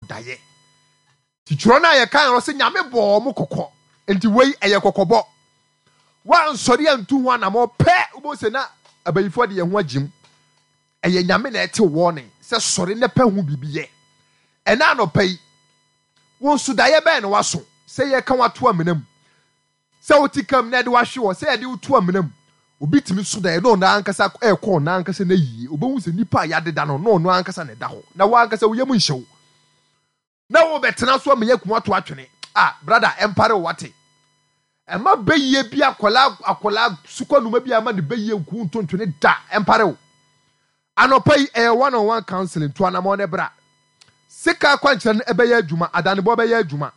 daye ti churo na ye kan ro se nyame bo mo kokko enti wei eye kokkobo wan sori antu ho na mo pe ubo se na abayifo de ye ho agim eye nyame na ete warning se sori ne pe ho bibiye ena no pai won su daye be na waso se ye kan wato amenam se wotikam na de wahwe wo se ye de woto amenam obi timi su daye no na ankasa ekọ na ankasa na yi obehu se nipa ya deda no ankasa na da ho na wa ankasa wo yem nhyew na wo betena so me yakum ato atwene brother empare wate ema beye bi akola sukonuma bi ama de beye ku ntontwene da empare wo anopai one-on-one counseling to anamo ne bra sika kwankyere ebeye adwuma adanebo beye adwuma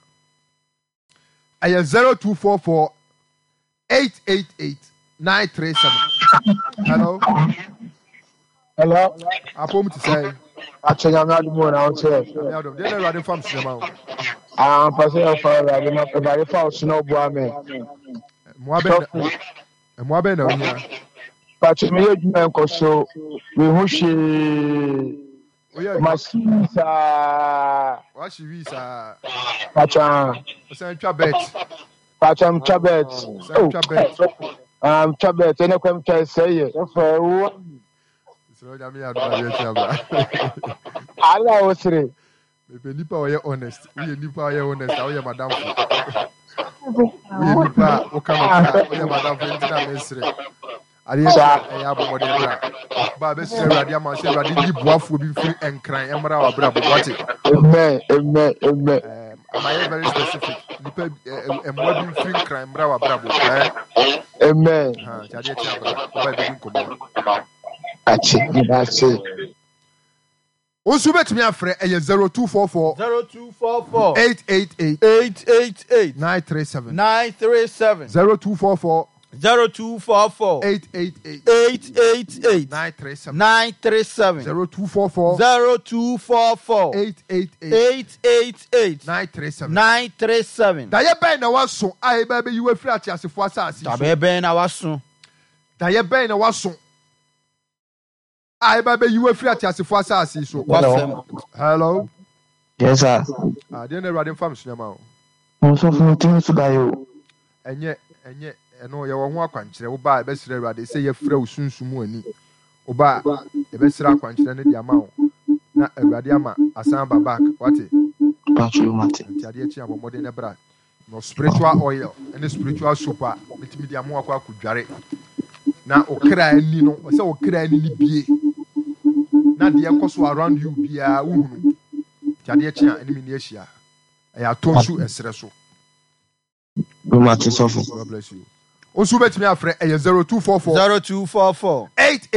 0244 888 937. Hello. Apom to say. Actually, I'm not the one out here. They're not running from cinema. I'm passing out for a very false snow boy. Mwabe no here. But me, you so we wish Masisa. What she visa? Pacha. Chabet. Pacham Chabet. Chabet, and I come to say it. Allah was three. Maybe nipa oye honest. We nipa oye honest. Oye madam. We nipa okama. Oye madam. Intina mesre. Ariya ya bomo de bra. Ba be sire radi ama se radi di boafo bi free enkran emra wa bra boate. Amen. Am very specific. Nipa emwa bi free enkran emra wa bra bo. Amen. Jadi tiabra. Ba bi nkomo. Achi. Osu betumi afre 0244 888 937 0244 888 937 0244 888 937 da ye ben na waso ai ba be yiwe firi ati asefo asase da be ben na waso ai ba be yiwe firi ati asefo asase so. Hello. Yes sir. Dey na radio fam sunema o so fun tin su da yo enye eno ye wo ho akwankyere wo ba be sire radio say ye fra osunsumu ani wo ba e be sire akwankyere ne dia ma wo na awurade ama asan ba back wate pachu mate ade echi abomode ne bra no spiritual oil and spiritual soup a metimi dia mo akwa akudware na okra ani no se okra ani ni bie na de ekoso around you bia uhunu ade echi enimi ni ehia ya tonsu esere so. God bless you. Osu betimi afre 0244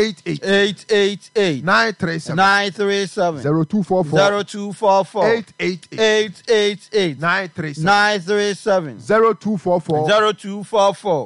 888 937 0244 888 937 0244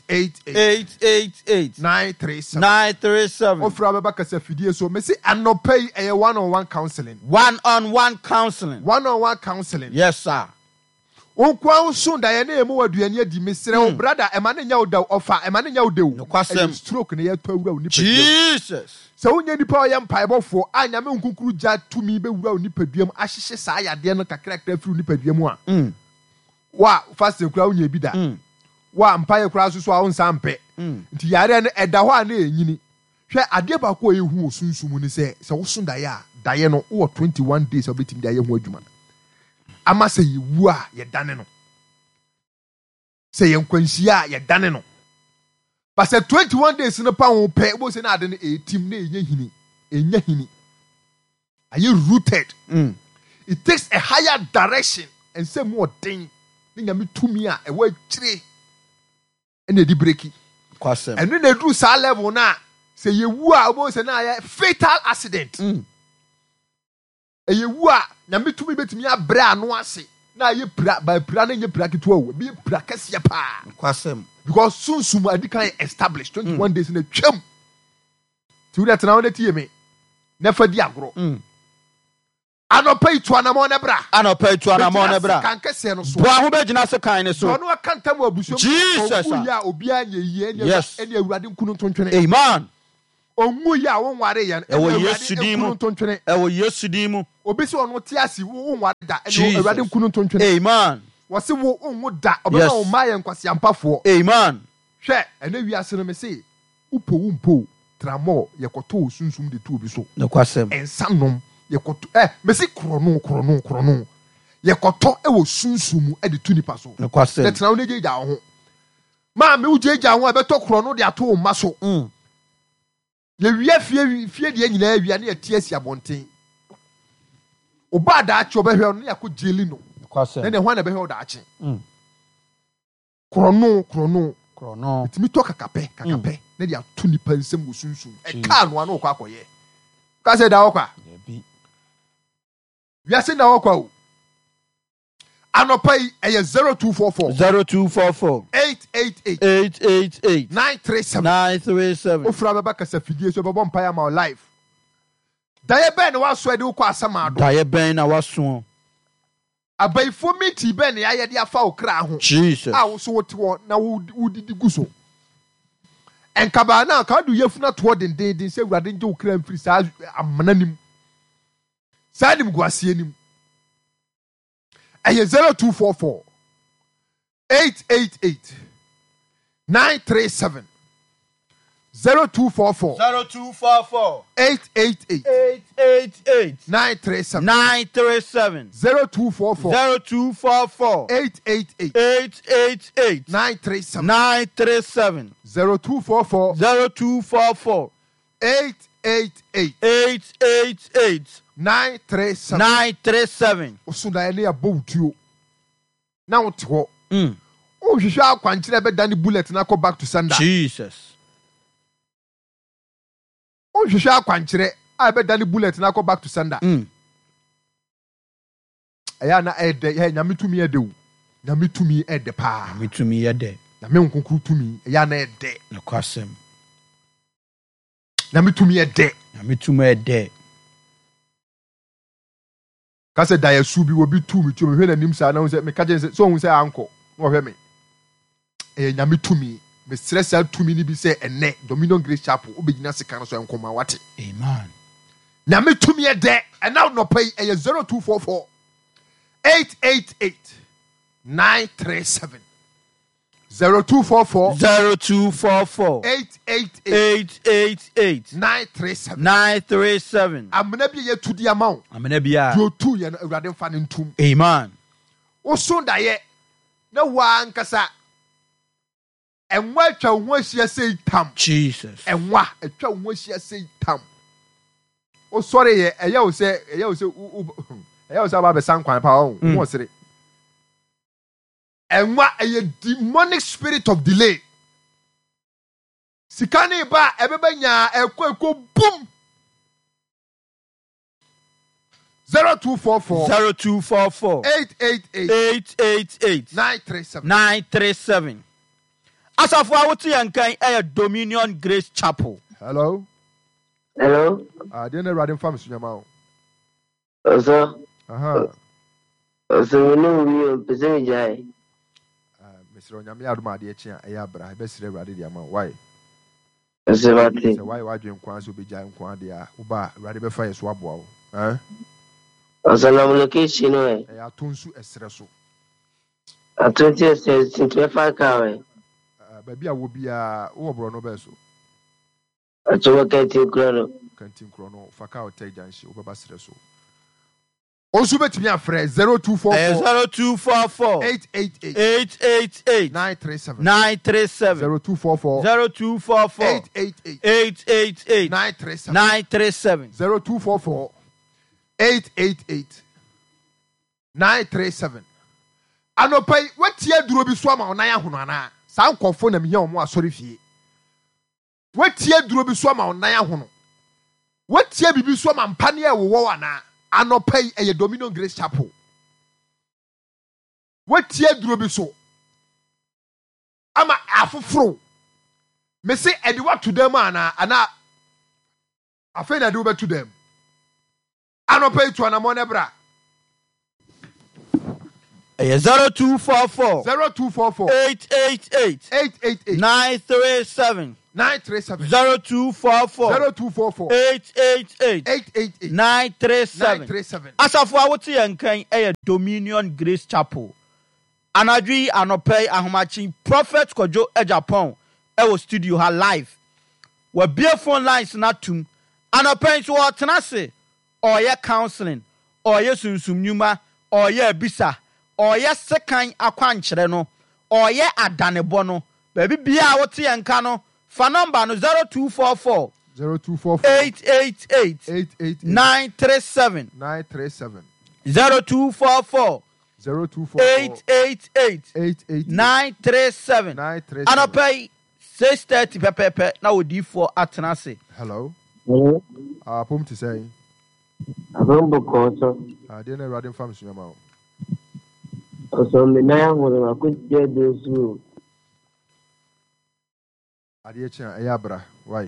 888 937 Ofra baba kasa fidie so me say anopai one-on-one counseling. One-on-one counseling. Yes sir. Onkwa so da ye na emu waduane adi mesere o brother e ma na nya oda ofa e ma na nya odewu stroke na ye to awura oni padua Jesus so wonya nipa o ye mpaibofo anya me nkunkuru ja tumi be wura oni paduam ahyehye saa yade no kakrakra firi oni paduam a wa fast ekura wonya bi da wa mpaye kura so a wonsa mpe nti yare no eda ho a na enyini hwe ade ba ko ehu osunsumu ni se wo so da ya daye no wo 21 days obetim da ye ho adwuma ama se yiwu a ye dane no se ye nkwanhia ye dane no but se 21 days no pa wo pe bo se na ade no etim na enya hini are you rooted? It takes a higher direction and say more thing ni nyame tumi a e wa kire ene di breki kwasem eno na do sa level na se yewu a bo se na ye fatal accident eyewu a nyame tumi betumi abre ano ase na ye pra na nye pra ketwa wo bi pra kase pa kwasem because sunsum adikan established 21 days na twam ti wo tena wona tie me na fa di agro anopai to anamo na bra kan kase no so bo aho begina se kan ne so no akanta mu abuso Jesus ya obi anye yi enya awurade nkunu tontwene amen onwu ya wo nware ye Ewo Yesu din mu. ntontwene Ewo Yesu din mu. obi se ono te ase wo nware da ene awurade nkunu ntontwene Amen. wose wo onwu da obema wo ma ye nkwase ampafo Amen. hwe ene wiase no me se upo tramo yekoto sunsum de tu obi so No kwasem. ensanom yekoto me se krono yekoto ewo sunsum de tu nipa so No kwasem. le tena wo ne jeja ho ma me wo jeja ho e beto krono de ato o ma so ye wia fie de nyina wia ne yati asi abonten oba da achi obehwe no yakọ jeli no Kwasem. ne ho na behwe da achi krono timi to kakape ne de ato nipa nsem wo sunsum e ka no ano kwa akoye ka se da wo kwa wia se da wo kwa o anopai eye 0244 888 937 ofura beba kasa fidie so bebo mpaya ma life daye ben na waso de ukọ asama do Daye ben na waso. abaifo miti ben ya ye de afa okra ho Jesus. a wo so wote wo na wo didi guso enkaba na ka du yefuna to dendenden se urade nje okra mfiri sa amananim sa nim guase nim eye 0244 888 937 0244 888 937 0244 888 937 0244 888 937 osunda ele aboutuo na wote ho o hwehwe akwankyere be dane bullet na go back to sender Jesus. o hwehwe akwankyere a be dane bullet na go back to sender aya na ede nyametumi ede o nyametumi ede pa Mitumi yede. na me nkonkuru tumi aya na ede No kwasem. nyametumi ede Mitumi yede. ka se da yasu bi wo bi tumi tumi hwe na nim sa na wo se me ka je se so hu se anko wo hwe me nyametumi me stress a tumi ni bi se ene Dominion Grace Chapel obegina sika no so enkoma wate Amen. nyametumi ede ena no pay 0244 888 937 0244 888 937 amena bi ye tudi amount Amena bia. do tu ye no awurade mfa ne ntum Amen. wo so da ye na wa nkasa enwa atwa ho ahia sei tam Jesus. enwa atwa ho ahia sei tam o sorry ye eya wo se aba be sankwan pa o mo sere enwa a demonic spirit of delay sikani ba ebebanya ekwo boom 0244 888 937 Asafo awutu yankan Dominion Grace Chapel. hello then riding farm sunyama o Also, so no, we are Mr. Onyame adoma de echi eya bra e be sire urade de ama why Mr. why wadwen kwa so be gyan kwa de a uba urade be fa yeso aboa wo Also, no location, no, eya tonsu esre so at 20 years, 25 car, baby a wo bia wo bro no be so at work at Crono. kantin kro no faka o tag janshi wo ba sire so onsu betimi afre 0244 888 937 0244 888 937 0244 888 937 anopai watie duro bi so ama onan ahono ana sa nkofo na mihia omo asori fie watie duro bi so ama onan ahono watie bibi so ama mpane e wo ana anopai eye Dominion Grace Chapel watie duro bi so ama afoforo me say edi what to them ana afei na de wo to them anopai to ana mo ne bra 0244 888 937 937 0244 0244 888 888 937 937 asafo a wote yɛn kan ɛyɛ Dominion Grace Chapel anadwi anɔpɛ ahomachi Prophet Kojo Japan ɛwɔ studio ha live wabie phone lines na tum anɔpɛ nso wɔtena se ɔyɛ counseling ɔyɛ sunsum nnwuma ɔyɛ abisa ɔyɛ sekan akwankyerɛ no ɔyɛ adanebɔ no baabi bia a wote yɛn ka no fa number no 0244 888 937 0244 888 937 anɔpɛ 6:30 pɛpɛpɛ na odiifoɔ atena ase. Hello. Hello. Pom to say. Abambo koso. Didn't run from Sunyama. So me na ho I could get those who. Adiacha ayabra. Why?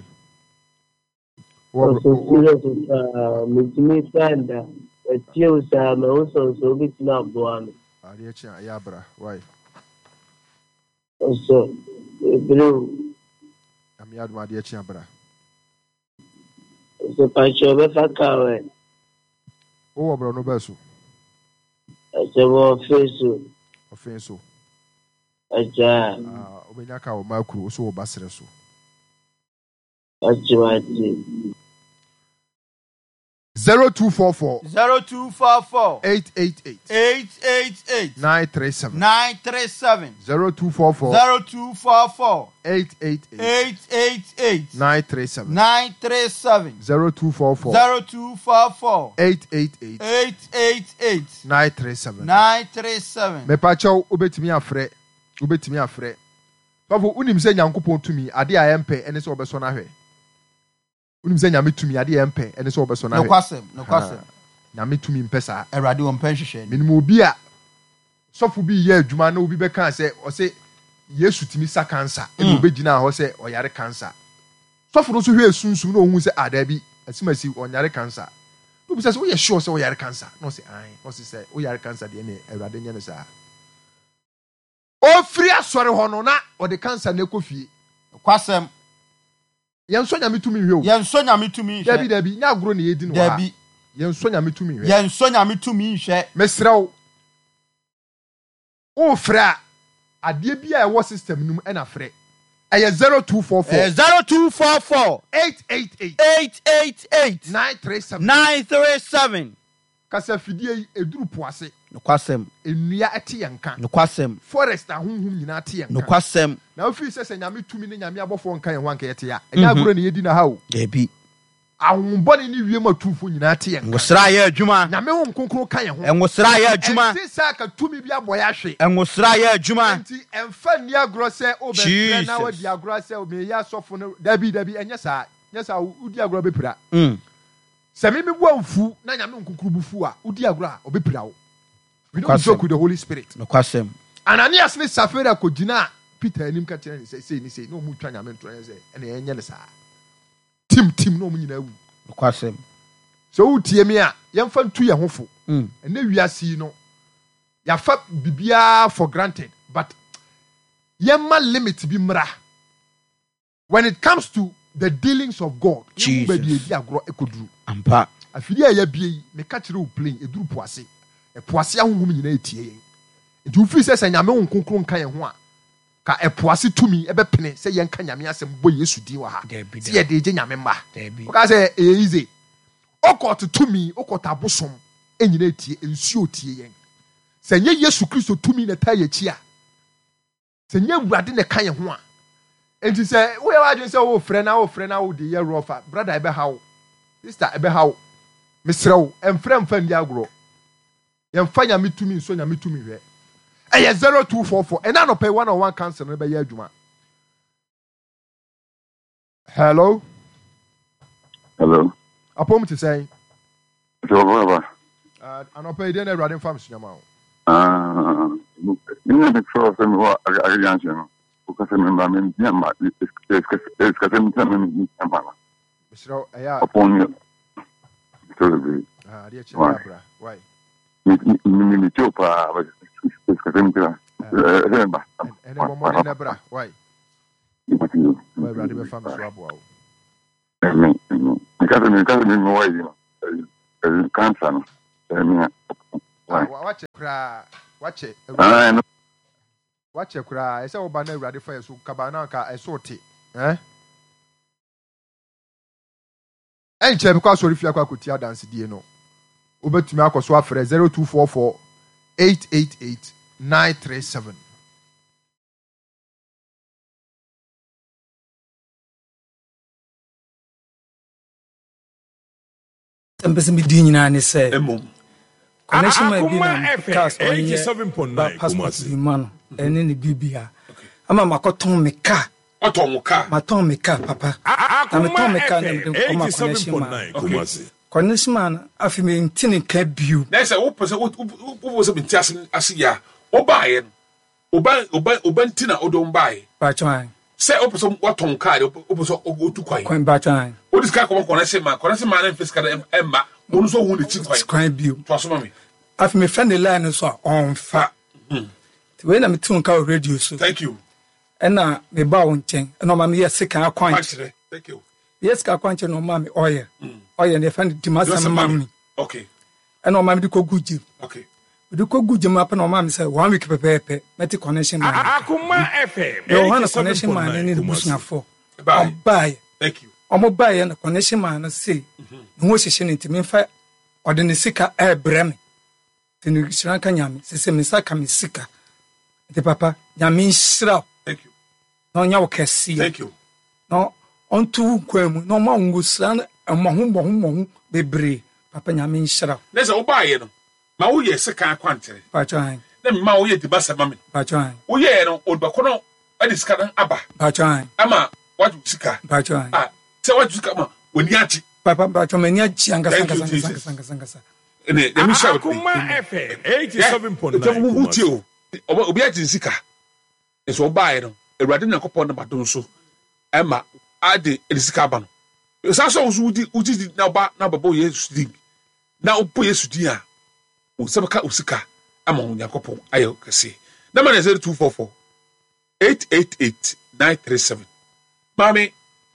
So serious me stand a tears am also so bit na boan. Adiacha ayabra. Why? So bro. I'm yard my dear Chambra. So Pacho Befaka. Oh, bro, no besu. Offensive. Aja. Obenyaka o makru so basre so. Achiwati. 0244 888 937 0244 888 937 0244 888 937 me pacho obetimi afre bafo unim se nyankopon tumi ade a yempe ene se obeso na hwe unim se nyame tumi ade yempe ene se obeso na hwe no kwasem nyame tumi mpesa erade wo mpa hwehwe minimo obi a sofo bi ye adwuma na obi be kan se o se Yesu timi sa cancer e no begina ho se oyare cancer sofo no so hwe esunsum na ohun se adabi asimasi onyare cancer obi se we sure se oyare cancer no se ai no se oyare cancer de ne erade nya ne sa o free asore ho no na o de cancer na ekofie kwasem yenso nyame tumi hwe o yenso nyame tumi hwe dabi nya agro na yedi no ha dabi yenso nyame tumi hwe yenso nyame tumi hwe mesrew o fra ade bia e wo system num e na frɛ ɛyɛ 0244 888 937 kasa fidie eduru poase no kwasem enua ɛte yanka no kwasem forest ahunhum nyina te yanka no kwasem na ofi sɛ nyame tumi ne nyame abɔfo nka yɛn ho anka yɛte ya ɛnya agoro ne yedi na ha o dabi ahombɔne ne wiem atufo nyina te yanka ngosra yɛ adwuma nyame ho nkonkro ka yɛn ho ngosra yɛ adwuma ɛnti sɛ ka tumi bi abɔ ya hwe ngosra yɛ adwuma ɛnti ɛmfa ni agoro sɛ obɛfrɛ na wadi agoro sɛ obɛyɛ asɔfo no dabi ɛnyɛ saa nyɛ saa udi agoro bepira sɛ me bu amfu na nyame nkonkro bufu a udi agoro a obepira wo we don't joke with the Holy Spirit no kwasem Ananias ne Safira ko gina Peter anim ka kyerɛ ne sɛ sei no mu twa nyame ntoro yɛ sɛ ɛna ɛnyɛ ne saa tim no mu nyina wu no kwasem so utie me a yɛmfa ntu yɛ hofo ɛna wiase no yɛfa bibia for granted but yɛma limit bi mmra when it comes to the dealings of God Jesus edi agoro ekoduru ampa afidi a yɛbie yi me ka kyerɛ wo plane eduru poase epoase ahonhom nyina etie yɛn nti ufi sɛ nyame nkonkro nka yɛn ho a ka epoase tumi ebepene sɛ yɛn ka nyame asɛm bɔ Yesu din wɔ ha sɛ yɛde gye nyame mma oka sɛ easy okɔto tumi okɔto abosom enyina etie nsuo tie yɛn sɛ nyɛ Yesu Kristo tumi na ta yɛkyi a sɛ nyɛ Awurade na ka yɛn ho a enti sɛ wo yɛ wadwen sɛ wo frɛ na wo de yɛ rofa brother ebe hawo sister ebe hawo mesrɛw emfrɛ mfa ndi agoro yɛmfa nyame tumi nso nyame tumi hwɛ ɛyɛ 0244 ɛna no pay 101 cancer no bɛyɛ adwuma. Hello apom te sɛn anɔpɛ ide na Awurade mfa msunyama wo ne ne so se me wa agyanse no ko se me ba me nyama eskase me tama me nyama mesrɛw ɛyɛ apon to be de kyerɛ abra why me chopa eskase me tama ba ene mo ne bra why Well, rather be famous swap. Because me why you know cancer. Watch it cry. Watch it. Watch it cry. I say Obana ready for so Cabana ka sorti. Enche because sorry if you akutia dance die no. Obetumi akoso afre 0244 888 937. Tempest me din nyina ne say connection may be na cast 87.9 passport bi man ene ne bibia ama makoton me car oton car maton me car papa na me ton me car na me come connection man connection man afi me ntini ka biu na say wo pese wo se binti ase ya obaye oba ntina odon baye ba chan say wo pese woton car wo pese otu kwan ba chan wo dis car come connection man na physical emma onu so hu ne chi kwan biu to so mami afi me friend the line so on fa we na me tun ka radio so thank you ena me ba won chen ena ma me yes ka kwan thank you yes ka kwan chen no ma me oye ne friend di masam mamni okay ena ma me di ko guje okay we di ko guje ma pa na ma me say 1 week pepe meti connection man Akuma FM yo hana connection man ni busunya fo bye thank you omo bye na connection man na say no hyehyɛ ne ntimi fa ɔde ne sika brɛ me tini shranka nyame sese me saka me sika de papa nyame nhyira thank you no nya wo kɛse thank you no onto kwam no ma ngusra na mo bebre papa nyame nhyira na sɛ wo baaye no ma wo yɛ sika akwantere pa chan na ma wo yɛ dibasa mami pa chan wo yɛ no odbako no ade sika no aba pa chan ama watu sika pa chan sɛ watu sika ma wani achi papa pa chan mani achi angasa ene demi shawo Akuma FM 87.9 utio obi achi sika eso obaye no awurade nyankopɔn na badon so ema ade sika aba no sa so uti na ba na babo yesu din na opo yesu din a o sebeka usika ama nyankopɔn ayo kase na ma 0244 888 937 mami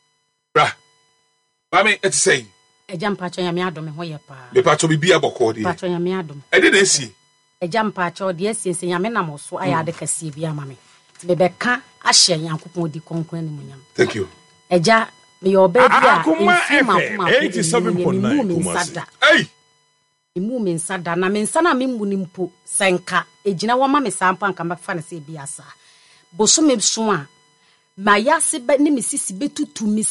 et say Ejampacho ya me adom ho ye pa me pacho bibia bokɔ de pacho ya me adom e de na esi ejampacho de esi ya me nam so aya de kase bi ama me me beka ahye yankopɔn di konkon ne munyam thank you eja me yo ba bia Akuma FM 87.9 hey imu me nsada na me nsana me mbu ni mpo senka ejina wo ma me sampa nka mafa na se bi asa boso me so a ma yase be ne me sisi betutu mi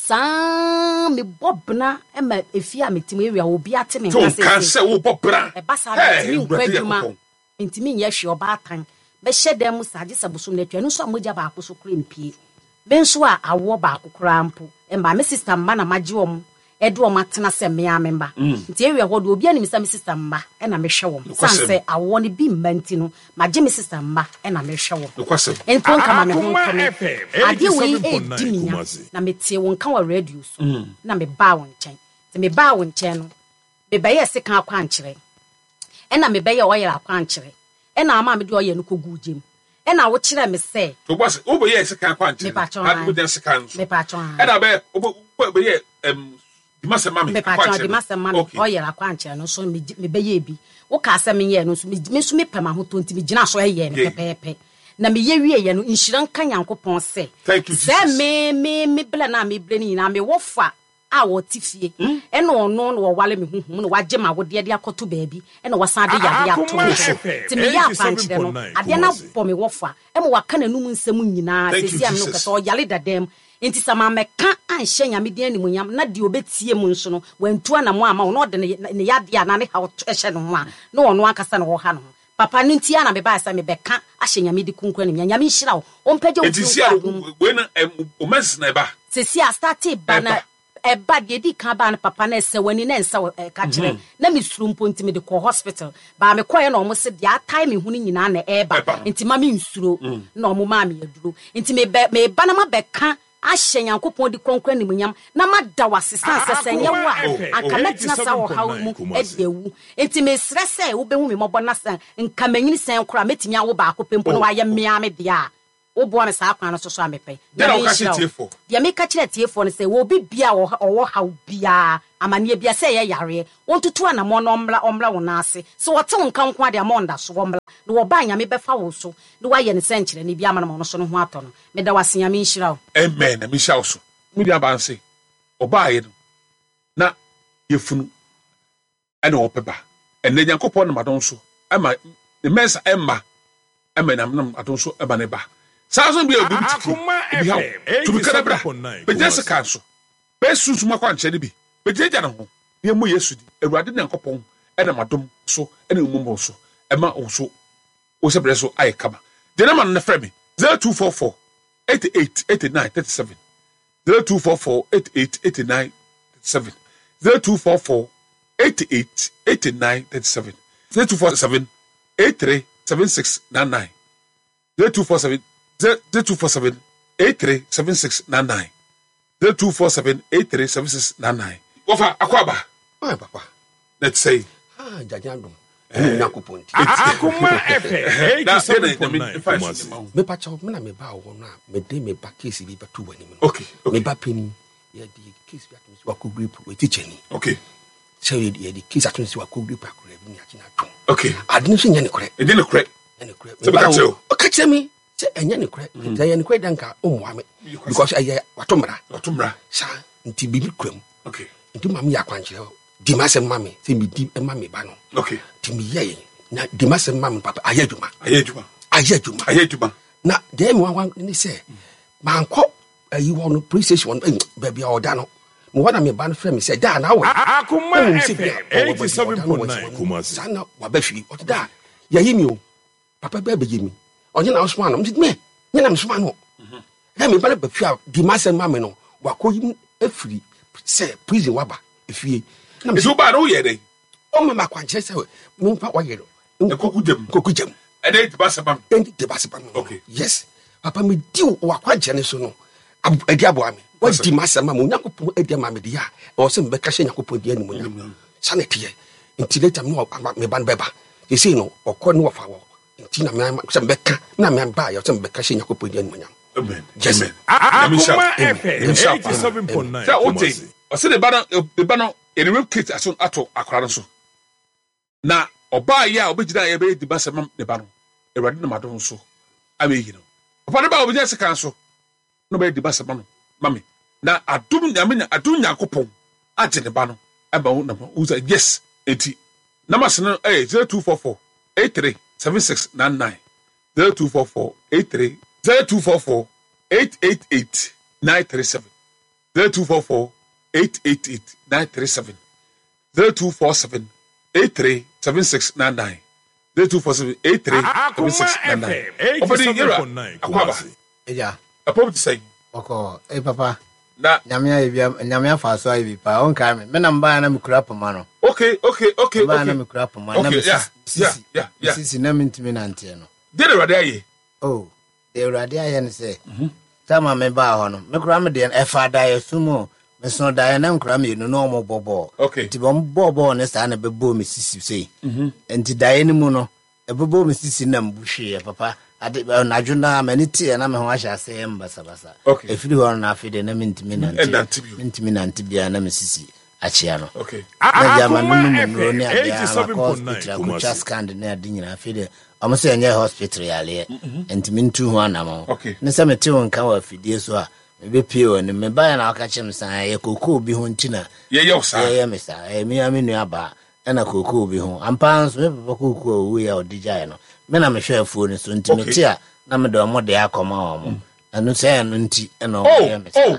saa me bobna e ma efi a metimo ewia obi ate me nka se kan se wo bobra e basa na timi nkwaduma ntimi nye hwe oba atan be hyede mu saje saboso na atwa no so amoja ba akoso kura mpie be nso a awo ba akokora mpo e ma me sister mba na maje om edo om atena se me amemba nti ewia ho do obi ani me sa me sister mba e na me hwe wom sanse awo ne bi mbanti no maje me sister mba e na me hwe wom ento nka me ho kono ade we ediminya na me tie won kan wa radio so na me ba won chen te me ba won chen no me ba ye se kan akwa ankyere e na me ba ye oyera akwa ankyere e na ama me de oye no kogu jem e na wo kire me se to boss wo be ye se kan akwa ankyere na wo den se kan so me pa chon e na be wo be ye dimasa mami me pa chon dimasa mami oyera akwa ankyere no so me be ye bi wo ka se me ye no so me so me pema ho tonti me gina so ye me pepepe na me ye wie ye no inshiran kan yankopon se se me bla na me ble ni na me wofa a wo tifie e no no wo wale me huhum no waje ma wo de akoto baabi e no wasan de yade ato ti me ya panchire no ade na bo me wofa e mo waka nanum nsem nyina sesi am no kasa o yale dadam enti sama meka anhye nyame de animunyam na de obetie mu nso no wantu ana mo ama no de ne yade ana ne ha ehye no ho a no ono akasa no ho ha no papa no ntia na me ba sa me beka ahye nyame de kunkura ne nyame nhira wo ompaje wo we na o mens na ba sesi a start ba na eba de di kan ba na papa na ese wani na nsa ka kire na me suru mponti me de ko hospital ba me koye na omo se dia time hu ni nyina na eba enti ma me nsuro na omo ma me aduro enti me ba na ma beka ahye yankopon di konkran ni munyam na ma da wasesa sese nye wa anka na tina sa wo hawo mu edewu enti me srese wo behu me mobo na san nka manyini san kora metimi awo ba akopempo na wa ye mmea me dia boa me saa kwan no so amepe then I catch it for dia me ka kire tie for no say wo bi bia wo haw bia amane bia say ye yare wontutu anamo no omla wo na ase so wote wonka nko ade amonda so omla no wo ba nyame befa wo so no wa ye ne senkyere ne bia amana no so no ho ato no me da wase nyame nhyira wo amen na me sha so me bia ba nse oba ye no na yefunu ana opeba enne Nyankopon na madon so ama the mensa emma nam adon so eba ne ba saso bi obi to be kana bra be just kanso be susuma kwa nche ne bi be jeja ne ho ye mu Yesu di Awurade Nyankopon ena madom so ena umumbo so ema wo so wo se bre so aye kama de na man na frɛ me 0244 88 89 37 0244 88 89 37 0244 88 89 37 0247 83 7699 0247 0247 83 7699 0247 83 7699 Wafa akwaba oh papa let's say jajandum Nyankopon akuma efe 87.9 me pa chawo me na me ba wo na me de me ba case bi ba tu wani me okay me ba peni ye di case bi atunsi wa ko group we teacher ni okay so ye di case atunsi wa ko group akure bi ni akina to okay adini so nya ne kore e de ne kore so ka tell o ka tell me se enya ne kore se enya ne kore danka o mo ame because aye watomra sa nti bibi kwam okay nti mami ya kwankyere di masem mami se mi di mami ba no okay ti mi ye na di masem mami papa ayeduma na de mi wan ni se manko ayi won police station baby oda no mo wana me ba no frɛ me se da na we akuma efe 87.9 Kumasi sana wa ba fi o da ya yi mi o papa ba be mi onye na osoma no me nyina me soma no ya me ba ba fi di masem mami no wa ko yi afiri se prison waba efie na me so ba no ye dey o mama kwankyere se me pa wa ye no kokujam and then the basabam okay yes papa me di wa kwankyere so no adi abo me wa di masama mo Nyankopon adi ma me dia o se me be ka hye Nyankopon dia ni mo nyam sanete nti later me ban beba you see no okọ no fa wo nti na me se me ka na me ba ya se me be ka hye Nyankopon dia ni mo nyam amen akuma efe 87.9 so okay o se the bano anyway kit aso ato akora so na oba ya obegida ya be di basam ne ba no Awurade na madon so ameyi no opa ne ba obegida se kan so no be di basam no mami na adum Nyankopon age ne ba no aba wo na uza yes enti na masene 0244 83 7699 0244 83 0244 888 937 0244 888 937 0247 83 7699 0247 83 7699 Opadi yera akwaba eja apobi say oko papa na nyamia fa so ayi pa on ka me na mba na mekura poma no okay ba na mekura poma na yeah sisi na mintimi na ntie no de Awurade aye oh de Awurade aye ne se tama me ba ho no mekura me de efa da yesumo me so da na nkura me no no mo bobo okay ti bom bobo ne sa na bebo me sisi sei enti da ye ni mu no ebebo me sisi na mbuhwe papa ade na juna maniti na me ho ahya se mbasa basa efiri ho na afide na mintimi na ntibia na me sisi achia no okay na jama nunu ne ade hospital ko just scan na ade nyina afide amo se enye hospital yale ntimi ntu ho anamo ne se mete won kan wa afide so a me pie woni me ba na aka chem san ye koko bi ho ntina ye yosa ye me sa mi aminu aba na koko bi ho ampa nso me papa koko wu ya odija no me na me hwe afuo ni so ntimi te a na me do mo de akoma omo anu se no nti na o ye me sa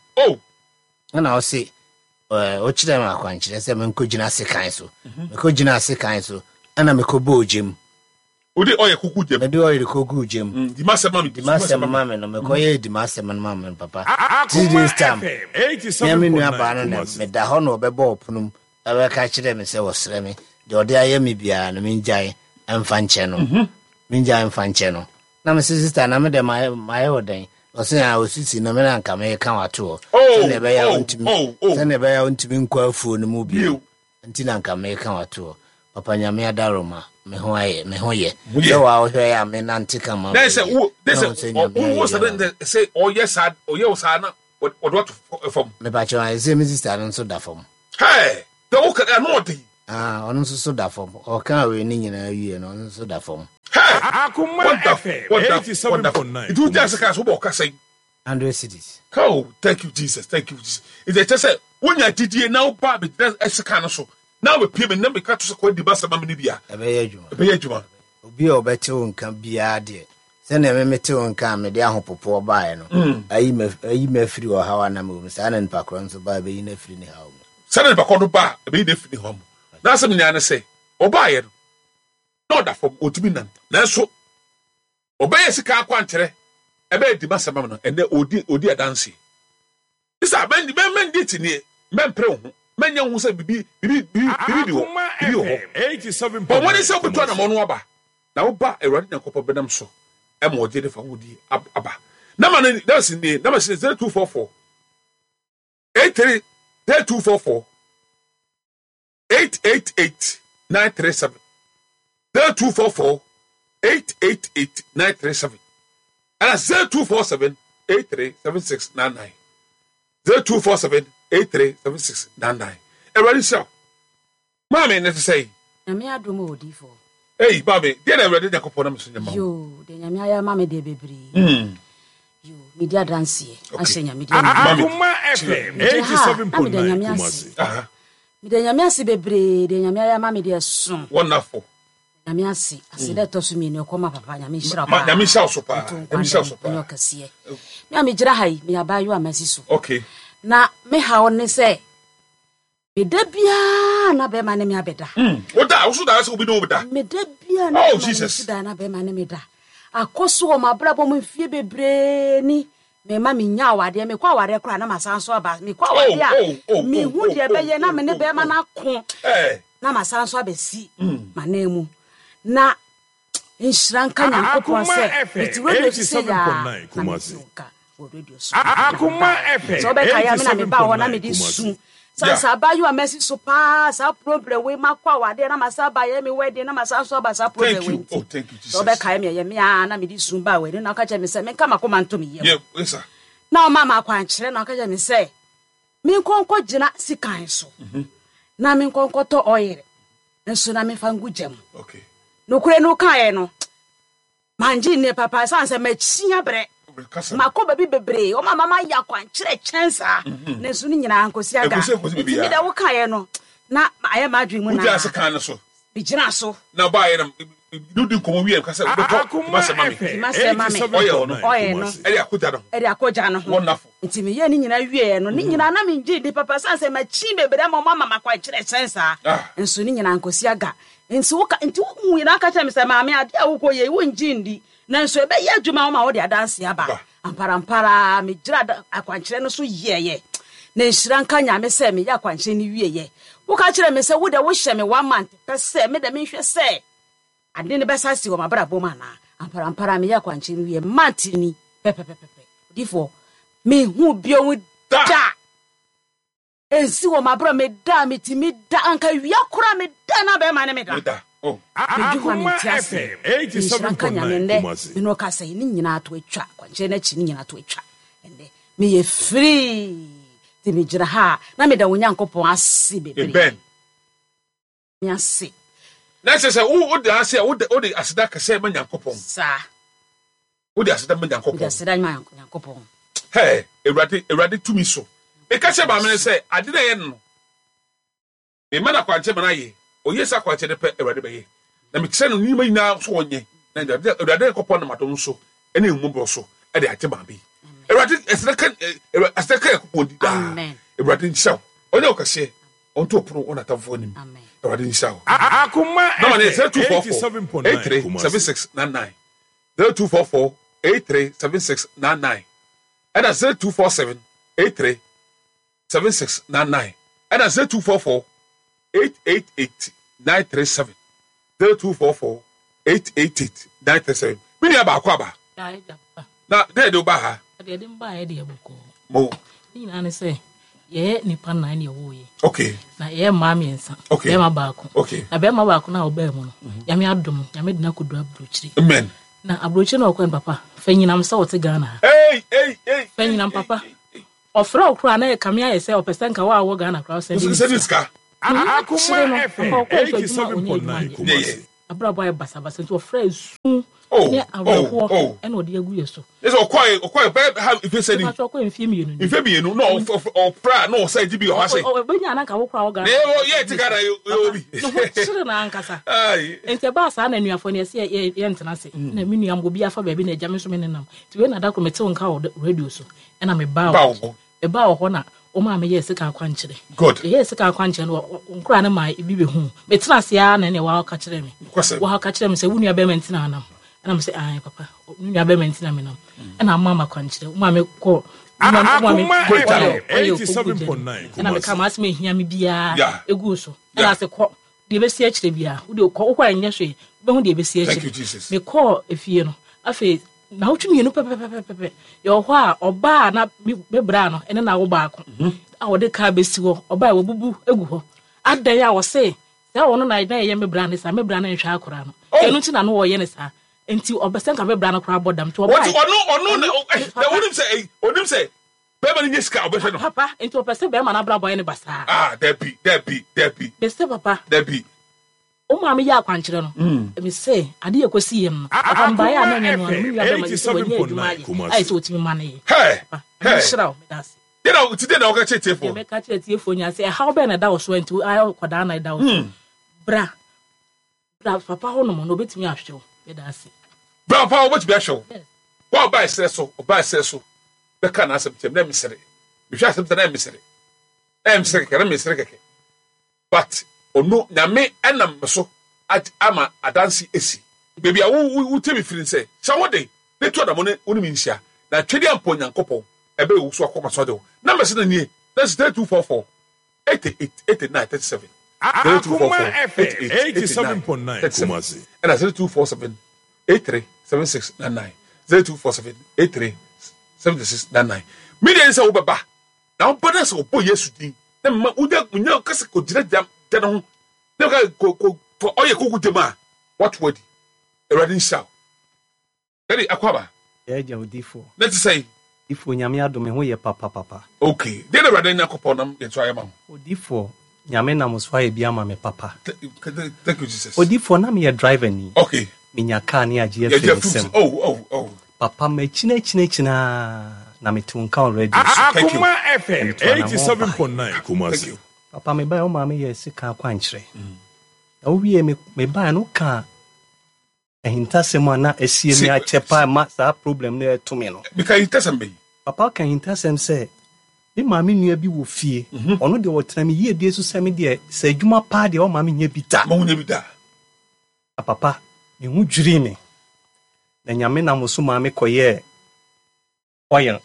na o se o chire ma kwanchire se me nkogina sekan so me kogina sekan so ana me ko bojem odi oye kuku jem me do oye kuku jem di masem mami no me ko ye di masem mami papa this time me me nua ba no me da ho no obebo opunum awe ka chire me se wo sere me de odi aye me bia no me njai emfa nche no me njai emfa nche no na me sister na me de my odan o se a osisi no me na nka me ka wato se ne be ya ontimi nkwa afuo no mu bia nti na nka me ka wato papa nyame adaroma me ho ye so wa wo hwe ya me nante kama they say who was the say oh yes na what from me ba cho ai say me sister no so da fom hey the work no dey ono so da fom o kan we ni nyina wie no ono so da fom Akuma FM 87.9 it would just cast what can say 100 cities. Oh, thank you Jesus. It's just say when you did now pa be that's kind of so now we pay me na me ka to so kwa di ba sama ni bia e be adwuma obi o bete won kan bia de se na me mete won kan me de ahopopo bae no ayi me firi o hawa na me sa na npa kron so ba be yi na firi ni hawo sa na npa kron ba be yi na firi hawo na se me nya say o bae no da from otimi na so obey sika akwa nkyere ebe di ba sama no ene odi adanse isa ben di tini men pre ho menya hu se bibi di ho 87.9 but when is up to na mo no aba na wo ba Awurade Nyankopɔ benam so e mo de fa wodi aba na ma no that's in the number 0244 83 0244 888 937 0244 888 937 and 0247 837699 0247 837699 Everybody shout Mommy net say Nyame adom odi fo Hey baby dey na Awurade Nyankopɔ na so nyama yo de nyame aya mama de bebre yo media dance ahye nyame de Akuma FM 87.9 me de nyame ase bebre de nyame aya mama de so wonderful nyame ase de to so mi ne koma papa nyame hira pa nyame hira so pa nyame hira so pa no kase me gira hai me abayo amasi so okay na me ha won se me da bia na be ma ne me abeda wo so da se obi no da me da bia na oh Jesus da na be ma ne me da akoso o mabrabo mo fie bebre ni me ma me nya awade me kwa awade kra na masanso aba me kwa awade a me hu de be ye na me ne be ma na ko na masanso abesi manemu na inshranka Nyankopɔn se it radio say ya Kumasi radio so Akuma FM so be kaya me na me ba wona me di su sa ba you amesi so pa sa problem we makwa wade na masaba ye me wedding na masanso aba sa problem we thank you Jesus so be kaya me ye me na me di su ba we na ka che me se me kama ko manto me ye yes sir na o mama akwa nkyere na ka che me se me nkonko gina sikan so na me nkonko to oyere nso na me fangu jam okay no kure no kan ye no manji ne papa sanse ma chia bre makoba bi bebre o mama ya kwan kire chensa ne so ni nyina ankosi aga mi da wo kan ye no na aye ma adwen mu na uja se kan so bi gina so na ba ye na du komo wi ka se beto ma se mami oye no eri akoja no wonderful nti mi ye ni nyina wie no ni nyina na mi nji di papa sanse ma chi bebre mo mama kwan kire chensa nso ni nyina ankosi aga nso woka nti wo nyina ka kyerɛ me sɛ maame ade a wokɔ ye wo njindi na nso ebe ye adwuma wo ma wo de adanse aba amparampara me gira akwankyerɛ no so yeye na nhyira nka nyame sɛ me ya akwankyerɛ ni wieye wo ka kyerɛ me sɛ wo de wo hyɛ me 1 month pɛ sɛ me de me hwɛ sɛ ade ne bɛsa si wo mabra bom ana amparampara me ya akwankyerɛ ni wieye month ni pepepepe difo me hu bio wo da ensi wo mabra me da me ti me da anka wia kora me da na be ma ne me da Akuma FM 87.9 Kumasi me no ka say ni nyina to atwa kwanche na chi ni nyina to atwa ende me ye free ti me gira ha na me da Onyankopɔn ase bebre me ase na se wo de ase wo de aseda ka se ma Nyankopɔn sa wo de aseda ma Nyankopɔn de aseda ma Nyankopɔn hey Ewurade tumi so e ka se ba me se ade na ye no e ma na kwanche ma na ye oye sa kwanche de pe Ewurade be ye na me kise no ni ma nyina so onye na Ewurade Nyankopɔn na madom so ene mmobro so e de ate ba be Ewurade aseda ka Nyankopɔn di da Ewurade nhyɛ onye okase onto pro ona tamfo nim Ewurade nhyɛ Akuma FM 87.9 0244 837699 and 0247 837699 and 0244 888 937 0244 888 937 Mini abakwa ba na de do ba ha de mba e de boko mo ni na ne se ye nipa na ne wo ye okay na ye ma miensa okay ye ma baako okay na be ma baako na oba mu no ya me adom ya me dina kodu abrochiri amen na abrochiri na okwen papa fanyinam sa wote Ghana hey fanyinam papa ofra okra na e kamia ye se opesen ka wa wo Ghana kra se diska Akuma FM 87.9 abrabo ay basa nti ofra esu ne awro e na odi agu yeso is okoi be have if you say ni okoi mfie no ofra no say gibi o ase o benya na ka wo kra wo Ghana ye tika na yo bi sire na ankasa enti ba sa na nuafo ne se ye ntena se na mi nuam go bi afa ba bi na agya me so me nenam ti we na da ko mete won ka radio so e na me ba wo ho na o ma me yes ka akwankyere good yes ka akwankyere no nkura na ma ibi be hu betena se ya na ne wa ka kyere me wa ka kyere me se wunu aba mentina anam na me se ai papa wunu aba mentina me nam na mama akwankyere ma me ko ma me 87.9 na me ka ma se me hia me bia egu so na se ko de be si akyere bia wo de ko anya hwe be hu de be si akyere me ko efie no afi na utumi enu pepepepepe yo ho a oba na bebra no ene na wo baako a wo de ka besi wo oba wo bubu egu ho adan ya wo se se wo no na ye mebra ne sa mebra na nhwa akora no enu ti na no wo ye ne sa enti obesen ka mebra na kora bodam to oba onim say be ma ni ska obese no papa enti obesen be ma na bra boy ne basa depi be se papa depi o ma me ya akwankyere no me se ade yakosi yem no papa mba ya na nyano no me ya be ma se woni adwuma ai so otimi ma ne hey shiraw me das you know today na o ka chetefo me ka chetefo nya se how be na da wo so enti ai kwada na da wo bra papa ho no mo no betimi ahwew me das bra papa o betimi ahwew wa ba esreso be ka na asem na mesere me hwa asem na mesere keke but ono nyame enam so ama adansi esi baby awu temi firin say shawode ne to adamo ne oni minhia na twedi ampo nyankopon ebe wu so akoma so de number se na nie that's 3244 888937 Akuma FM 87.9 Kumasi and 0247 837699 0247 837699 media say obaba na obada se obo yesu din na ma uda munya kase ko jira jam no ne ko oye kuku tema what word eradi shout ready akwaba eja odifo let's say ifo nyame adome ho ye papa okay dey the eradi nyakopo nam ye try am odifo nyame na muswa ye bia ma me papa thank you Jesus odifo na me ye driver ni okay minya car ni agie fensem oh papa me china na me tunka already Akuma FM 87.9 Kumasi papa me ba o ma me ye sika akwankyere na wie me ba no ka ehintasem na esie me achepa ma sa problem na to me no because hintasem be papa kan hintasem say me ma me nua bi wo fie ono de wotena me yie die so se me de sa adwuma pa de o ma me nya bita ma nya bita papa me hu dwiri me na nyame na muso ma me koye oil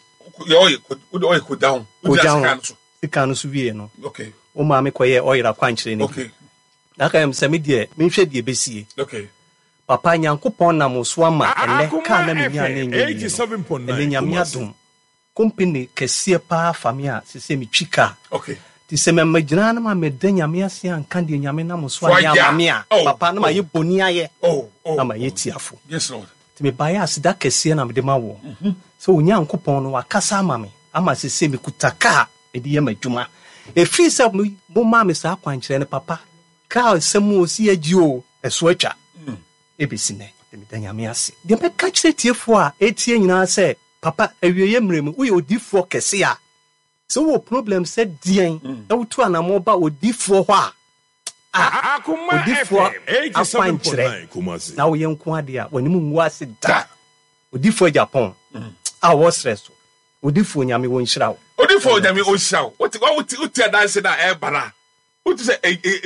ko down sika no so wie no okay o ma me koye oil akwankyere ni okay na ka em se me de me hwe de besie okay papa nyankopon na muso ama ene ka na me nya na enye 87.9 nyame adom company kese pa famia sese me twika okay ti se me magina na ma me da nyame ase anka de nyame na muso anya mame a papa na ma ye boni aye na ma ye tiafo yes lord ti me ba ya asida kese na me de ma wo so nyankopon no wakasa ama me ama sese me kutaka e de ye madwuma e free se mo ma me sa akwankyere ne papa ka semu osi agio eso atwa ebesine de me da nyame ase de me ka kire tiefo a etie nyina se papa awieye mrem wo ye odifo kese a so wo problem se dien e wo to anamo ba odifo ho a Akuma FM 87.9 Kumasi na wo ye nko ade a wani mu nwu ase da odifo Japan a wo stress odifo nyame wo nhira wo odifo nyame wo nhira wo what dance na e bara what say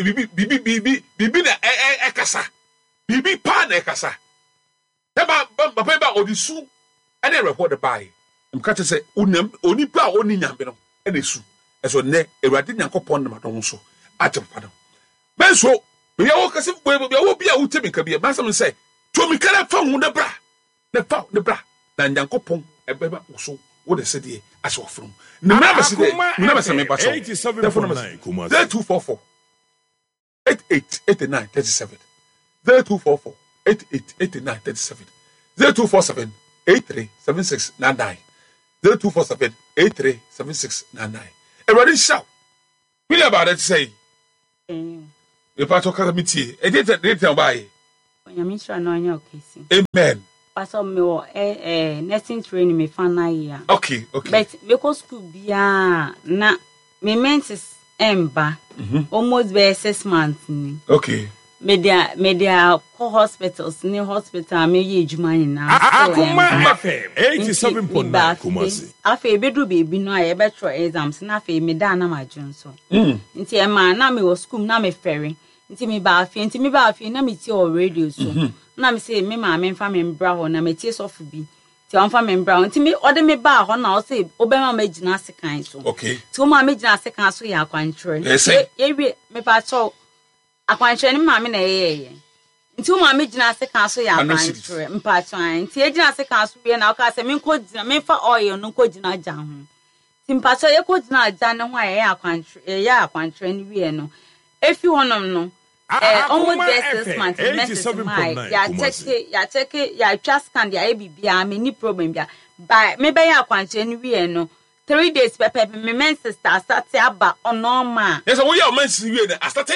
bibi na e kasa bibi pa na e kasa ba ba odisu and they report the buy. I'm catching say only pa oni nyambe no e na su eso ne ewade nyankopon na madon so ajepa no ben so we wo kase we wo bia wo temi ka bia masam say to mi kala fa hu na bra na nyankopon e beba so wo de se de as of from. Remember, me back. 87.9 0244 8889 37. 0244 8889 37. 0247 837699. 0247 837699. Everybody shout. We about it say. If I talk about me, it didn't buy. Amen. Pastor me nursing training me fan na year. Okay. But because school bia na me menses emba almost be 6 months ni. Okay. Media co hospitals ni hospital me ye adwuma ni na. Akuma FM 87.9 Kumasi. Afa bedu baby no aye betro exams na afa me da na majun so. Nti e ma na me was school na me ferry. Nti me ba afi na me ti o radio so. Na me say me ma me fa me mbra ho na me tie sofu bi. Ti on fa me mbra ho. Nti me ode me ba ho na o say obema ma gina sekan so. Okay. Ti o ma me gina sekan so ya kwantre. Ye wi me pa cho akwantre ni ma me na ye. Nti o ma me gina sekan so ya kwantre. Mpa cho an. Nti e gina sekan so bi na o ka say me ko gina me fa oil no ko gina jan ho. Ti mpa cho ye ko gina jan no ho aye akwantre ni wi no. Efi honom no almost best 6 months message my ya check ya trust can ya bibia me ni problem bia by me be ya kwanche ni wi no 3 days pepe me men sister start aba normal. Yes, we are men wi na start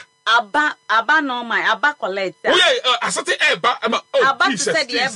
aba normal aba collect. We are start aba aba said the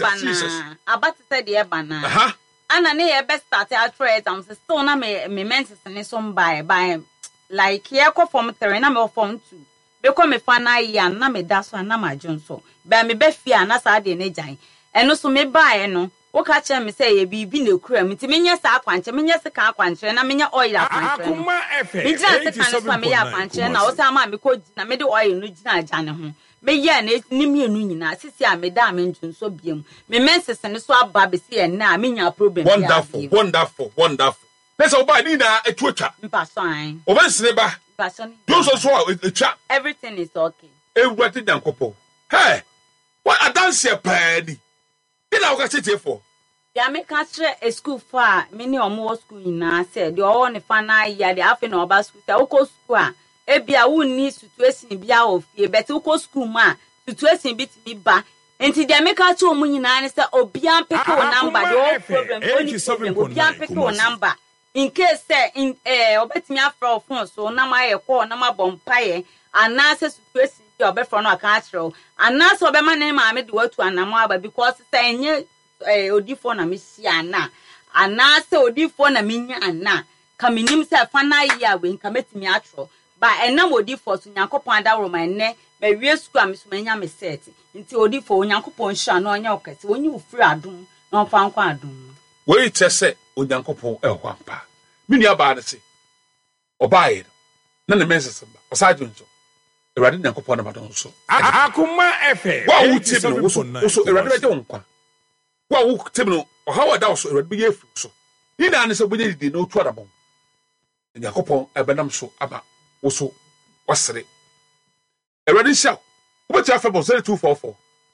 eba na ana ne ye best start at trade am still na me men sister ni some by like here ko form 3 na me form 2. Because me fana ya na me da so na ma jonso ba me be fia na sa de ne jan eno so me ba no wo ka che me say ye bibi na kura me ti me nya sa akwanche me nya se ka akwanche na me nya oil akwanche Akuma FM me nya se kan so me ya akwanche na wo sa ma me ko na me de oil no gina jan ho me ya na ni mienu nyina sisi a me da me jonso biem me menses ne so aba be se na me nya problem wonderful let's oba ni na etuatwa mpa so an obansine ba do so etwa everything is okay ewurade dankopo hey what adanse paadi ina wo ka tete for ya me ka tre a school for me ni omo school ina say the all ne fana ya the afi na oba school say wo school a e bia wo ni situation bia ofie but wo school ma situation bit bi ba enti the me ka tre omo nyina ne say obia peke wo number the problem only problem obia peke wo number in case in obetimi afro phone so na ma ye call na ma bompaye anase situation bi obefro no aka akiro anase obema ne ma me de watu anamo aba because say enye odifo na me sia na anase odifo na me nya na ka minim say fana ya we nka metimi akiro ba enam odifo so nyankopon adawro ma ne me wie school am so manya me set nti odifo onyankopon hia na onya okese onyi ufiri adum na onfa nkwa adum we tese onyankopon ehwampa mini aba de se obaye na ne menses ba osaje nso erade nyankopon na badon so Akuma FM wa wuti no so erade beje wonkwa wa wuti no ohawa da so erade be yefu so ni na ne se bonye didi no tu adabon nyankopon ebenam so aba wo so wasere erade sha obeti afa bo 0244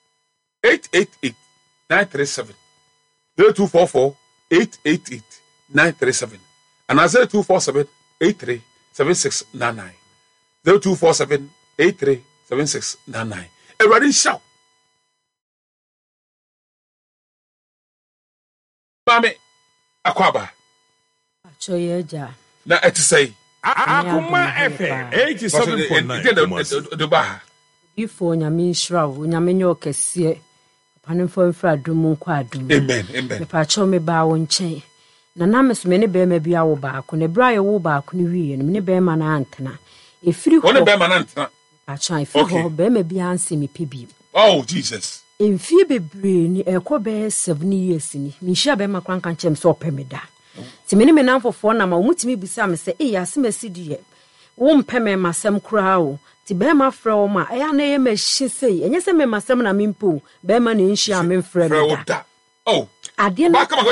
888 937 0244 888 937 and 0247 83 7699 0247 83 7699 everybody shout mame akwaba achoyeja na etisei Akuma FM 87.9 de ba ifo nyame nshrawo nyame nyo kese panefo mfra dum nkwa adum amen me pa cho me ba wo nchen na mesume ne be ma bia wo ba ko ne bra ye wo ba ko ne wiye ne be ma na antena efiri ho ne be ma na antena acha efiri ho be ma bia anse me pebi oh Jesus emfie bebre ni ekọ be 7 years ni mi hia be ma kwanka nchem so opemeda ti me ne me nanfofo na ma omutimi bisa me se ya se masidi wo mpeme masem kura o ti be ma fra o ma ya na ye ma hye sei enye se me masem na mempo be ma na nhia me mfra me da oh adie na kama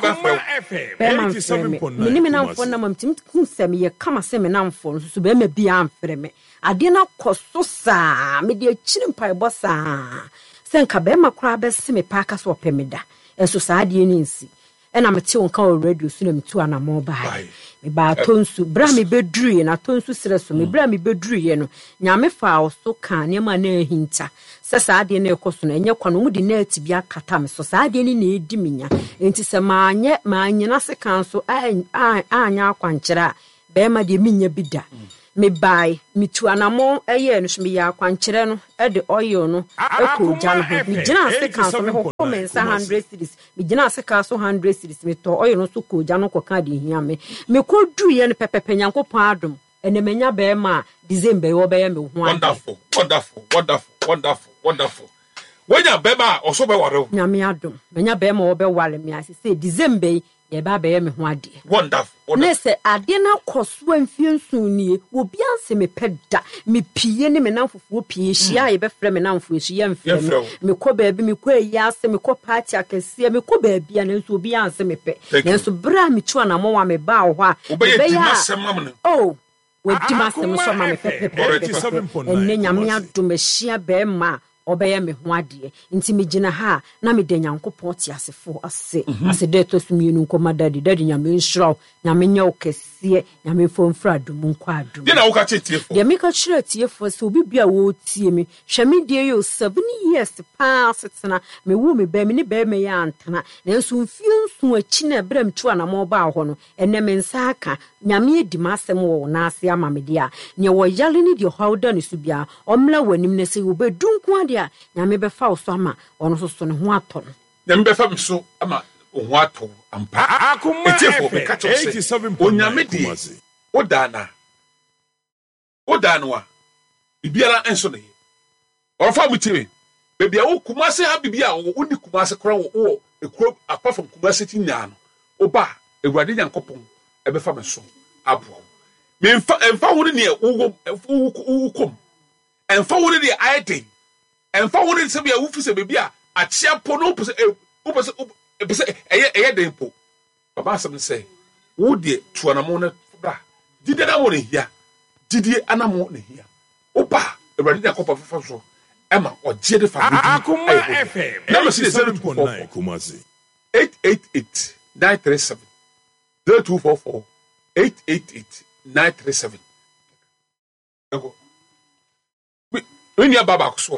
me me nanfo na mamtim kusem ye kama se me nanfo so be ma bia amfre me adie na koso sa me de akiri mpai bosa senka be makura be se me pa aka so opemeda enso sa adie ni nsi ɛna mete wo nka wɔ radio so na metu anamɔ bae meba atonsu bra me bedruye na atonsu sere so me bra me bedruye no nyame fa wo so ka nneɛma na ahinta sɛ saa deɛ na ɛkɔ so no ɛnyɛ kwa no mu de na ati bi akata me so saa deɛ ni na edi minya enti sɛ maanyena se kan so anya akwankyerɛ a bɛɛma deɛ minya bi da me bae metu anamɔ ɛyɛ no so me yɛ akwankyerɛ no ɛde oil no ɛkɔ gya no ho me gyina ase kan so me hɔ me nsa 100 cedis me gyina ase kan so 100 cedis me tɔ oil no so kɔ gya no kɔ ka de hia me kɔ duye no pɛpɛpɛ Nyankopɔn adom ɛne menya bɛɛma a December wɔ bɛyɛ me ho wonderful wenya bɛɛma ɔso bɛware nyame adom menya bɛɛma wɔ bɛware me ase sɛ December yɛba bɛyɛ me ho adeɛ wonderful ne sɛ adeɛ na kɔ so amfie nso nie obi anse me pɛ da me pie ne me namfofoɔ pie hyia yɛbɛfrɛ me namfoɔ hyia mfrɛ me kɔ baabi me kɔ ayi ase me kɔ party akɛseɛ me kɔ baabi a nanso obi anse me pɛ nanso bra me tu anamɔ wa me ba hɔ a bɛyɛ oh wadi masɛm so ma me pɛpɛpɛ ɛnɛ nyame adom ahyia bɛɛma obeye me ho ade nti me gina ha na me de Nyankopɔn ti asefo ase de to sumienu nkoma dadi nyame nhyiraw nyame nya okese nyame fomfra dum nkwa adum de na wo ka tiefo de me ka kyerɛ tiefo se obi bia wo tie me hwɛ me de yo 7 years pa setena me wo me ba me ne ba me ya antena na nso mfie nso achi na bram tu anamo ba hɔ no ene me nsa aka nyame edi masɛm wo na ase ama me de a ne wo yale ne de hawda ne so bia omla wanim ne se wo bedunku ade a nyame befa wo so ama ono so ne ho atɔ no nyame befa me so ama ho atɔ ampa etiefo me ka kyerɛ 87 onyame di odana a bibiara enso ne ɔfa mu tire bebi a wo kumase ha bibia wo ni kumase kora wo ekuro apart from kumase ti nya no oba ewurade Nyankopɔn ebefa me so abo me emfa wo ne wo kom emfa wo ne ayede emfa wo ne se bia wo fi se bebi a akyea po no pese eye den po baba asem say wo de tuanamo na bra dide na wo ne hia dide anamo ne hia oba ewurade Nyankopɔn fafa so Emma or Jede family. Akuma FM. Number 7.9 Kumasi. 888-937. 0244 888-937. Minya baba kuswa.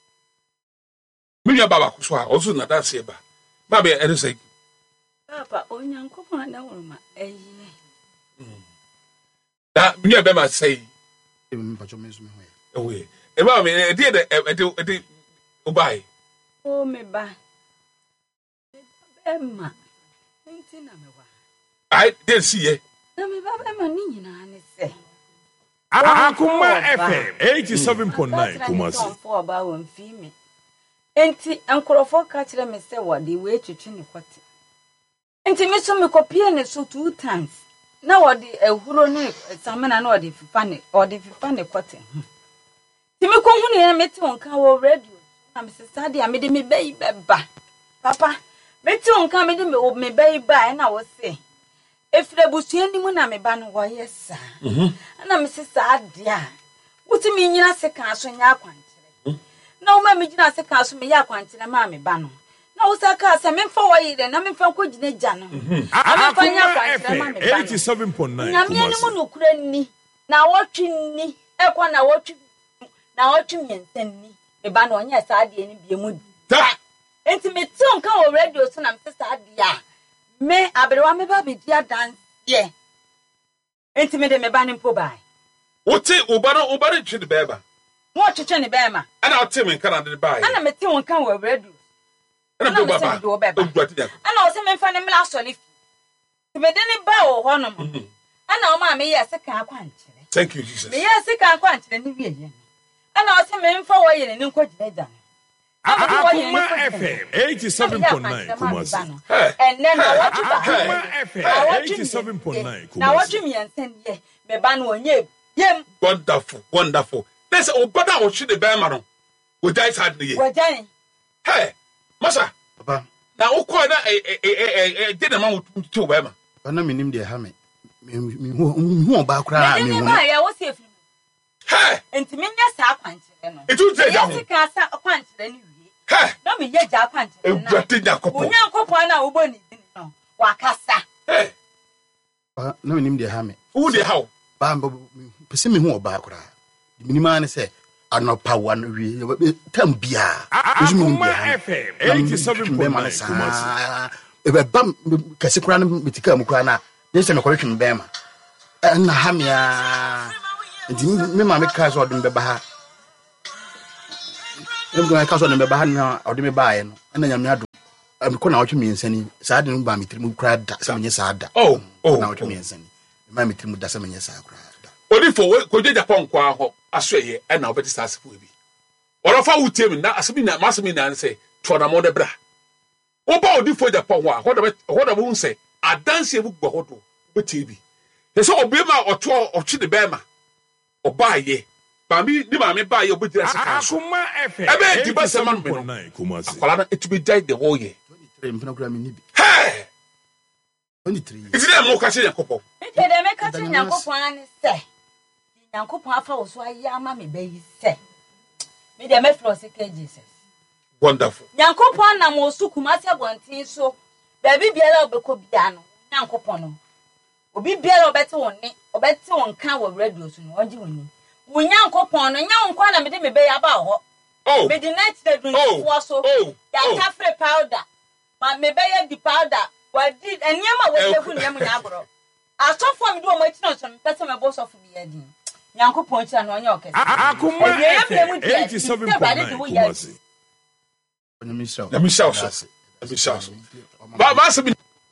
Also na that seba. Babe say. Papa, onyanko na woma eyi. Da minya be ma say. Away. Eba me e de obai. O me ba. Emma. Nti na me wa. I didn't see ye. Na me ba Emma ni nyina ne se. Akuma FM 87.9 Kumasi. For ba won fi me. Enti enkorofo ka kire me se wo de we twetwe ne kwate. Enti me so me kopie ne so 2 times. Na wo de ehuro ne samena na wo de fifa ne kwate. Timi ko hu ne meti wonka wo radio na me sesa de amede me bayi beba papa meti wonka amede me bayi ba na wo se efre busuani mu na me ba no wo yesa na me sesa de a wuti me nyina se kan so nya akwankyere na wo ma me gyina se kan so me ya akwankyere ma me ba no na wo sa ka se me mfa wo yire na me mfa ko gyina gya no akwa nya akwankyere ma me ba 87.9 na me ni mu no kura ni na wo twi ni ekwa na wo twi na otwum yensanni me ba no onye saade ni bie mu da enti me ti onka wo radio so na me saade a me abrewa me ba be dia dance ye enti me de me ba ni mpo bai wote obare twi de beba mo twetwe ne bema ana wote me nka na de bai ana me ti onka wo radio ana do baba ana o se me fa ne mla soli ti me de ne ba wo ho no ana o ma me ye se kan akwankyere thank you Jesus me ye se kan akwankyere ni wie ye ana o se me mfa wo yire ni nko gyinaja Akuma FM 87.9 Kumasi. And then Akuma FM 87.9 Kumasi. Now what you mean send ye me ba no onye yem wonderful let's obada wo hwe de ba ma no wo dai sad ne ye wo dai hey masa papa na wo ko na de na ma wo tu ba ma bana minim de ha me hu ba kra me hu ba ya wo se firi hey enti me nya sa akwankyere no etu te ja ho ye ka sa akwankyere ni wie na me ye ja akwankyere na ewurade Nyankopɔn Nyankopɔn na wo bɔ ni din no wakasa na menim de ha me who de how ba pese me hu oba kora minima ne se anopa wan wi tam bia Akuma FM 87.9 ebe bam kase kora no metika mu kora na yese me kore twem bema na ha me a ndi me ma me ka so odum beba ha em go ka so odum beba ha na odum ba ye no na nyame adu ko na otwe miensani saa de no ba metrim kora da se menye saa da na otwe miensani ma metrim da se menye saa kora da odifo ko je Japan kwa ho asoye e na obeti saa sefo bi orofa wutie mi na asemi na masemi na nse to na mo de bra oba odifo Japan ho a ho da bo nse adanse bu gbo hodo beti bi so obema otwe de bema obaye bami ni ma me baye obetira sika Akuma FM ebe di ba sema no akwala na etubi die the whole year 23 mpena kura mi nibi hey 23 iti dem mo ka se yakopɔ ite dem ka se yakopɔ ani se yakopɔ afa wo so ayi ama me bayi se me dem afro se ka Jesus wonderful yakopɔ na mo su kuma se bontin so ba bi biara obekɔ bia no yakopɔ no obi biara obete wonne obete wonka wo radio so no onji woni Unyankopon no nyankwa na mede mebe ya ba ho me di night the drink fo so ya tafre powder ma mebe ya di powder wa di eniema we sefu nyam nya agro asofo me do mo ati no so pese me bo sofo bi ya di nyankopon tira no onye okese Akuma 87.9 ba se bi